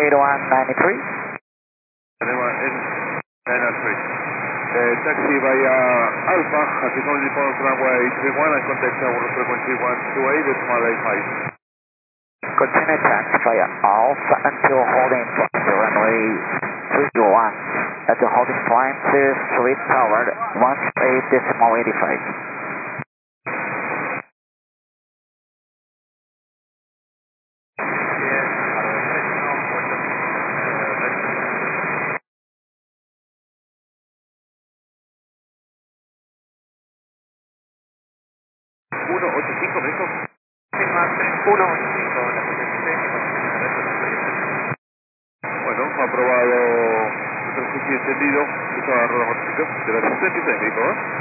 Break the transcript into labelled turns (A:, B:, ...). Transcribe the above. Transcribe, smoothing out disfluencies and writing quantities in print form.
A: 0193.
B: Tenemos en 903. Taxi via Alpha, at the only point runway 31 and contact tower frequency 128 decimal 85.
A: Continue taxi via Alpha until holding point runway 31 at the holding point 3 tower 18 decimal 85.
B: Bueno, aprobado el servicio entendido, muchas gracias, gracias, técnico,